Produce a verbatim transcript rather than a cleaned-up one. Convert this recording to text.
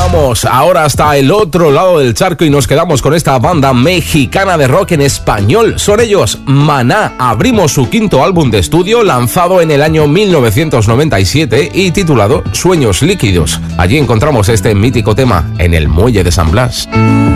vamos ahora hasta el otro lado del charco y nos quedamos con esta banda mexicana de rock en español. Son ellos Maná. Abrimos su quinto álbum de estudio lanzado en el año mil novecientos noventa y siete y titulado Sueños Líquidos. Allí encontramos este mítico tema, En el Muelle de San Blas.